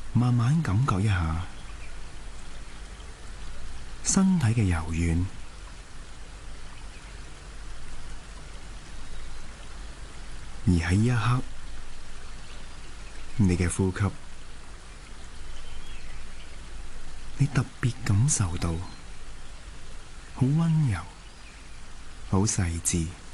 慢慢感覺一下身體嘅柔軟，而喺呢一刻，你嘅呼吸，你特別感受到好溫柔、好細緻。